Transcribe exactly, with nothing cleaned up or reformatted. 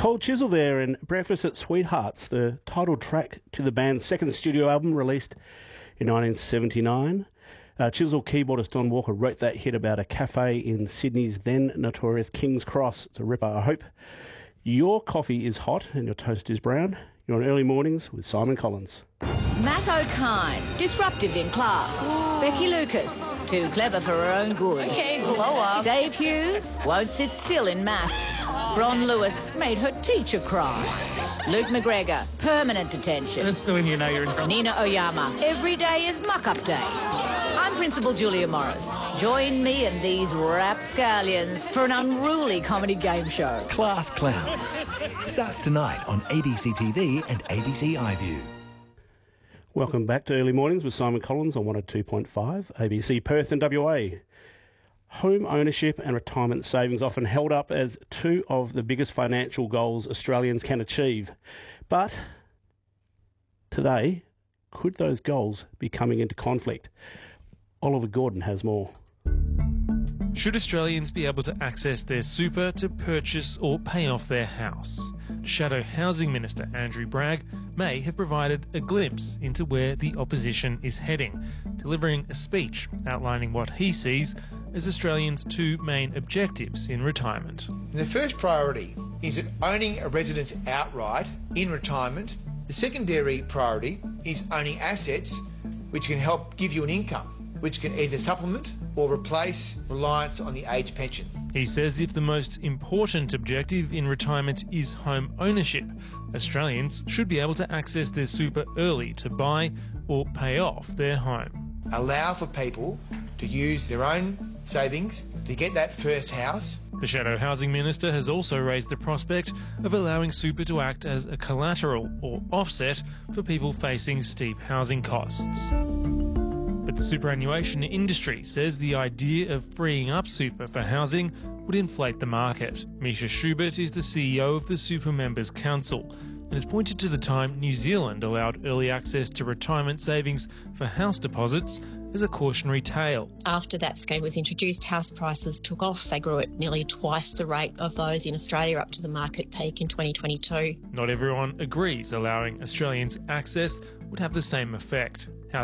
Cold Chisel there in Breakfast at Sweethearts, the title track to the band's second studio album released in nineteen seventy-nine. Uh, Chisel keyboardist Don Walker wrote that hit about a cafe in Sydney's then notorious King's Cross. It's a ripper. I hope your coffee is hot and your toast is brown. You're on Early Mornings with Simon Collins. Matt O'Kine, disruptive in class. Ooh. Becky Lucas, too clever for her own good. Okay, blow up. Dave Hughes, won't sit still in maths. Ron Lewis made her teacher cry. Luke McGregor, permanent detention. That's when you know you're in trouble. Nina Oyama, every day is muck-up day. I'm Principal Julia Morris. Join me and these rapscallions for an unruly comedy game show. Class Clowns starts tonight on A B C T V and A B C iView. Welcome back to Early Mornings with Simon Collins on one oh two point five, A B C Perth and W A. Home ownership and retirement savings often held up as two of the biggest financial goals Australians can achieve. But today, could those goals be coming into conflict? Oliver Gordon has more. Should Australians be able to access their super to purchase or pay off their house? Shadow Housing Minister Andrew Bragg may have provided a glimpse into where the opposition is heading, delivering a speech outlining what he sees as Australians' two main objectives in retirement. The first priority is owning a residence outright in retirement. The secondary priority is owning assets which can help give you an income, which can either supplement or replace reliance on the age pension. He says if the most important objective in retirement is home ownership, Australians should be able to access their super early to buy or pay off their home. Allow for people to use their own savings to get that first house. The Shadow Housing Minister has also raised the prospect of allowing super to act as a collateral or offset for people facing steep housing costs. But the superannuation industry says the idea of freeing up super for housing would inflate the market. Misha Schubert is the C E O of the Super Members Council and has pointed to the time New Zealand allowed early access to retirement savings for house deposits as a cautionary tale. After that scheme was introduced, house prices took off. They grew at nearly twice the rate of those in Australia up to the market peak in twenty twenty-two. Not everyone agrees allowing Australians access would have the same effect.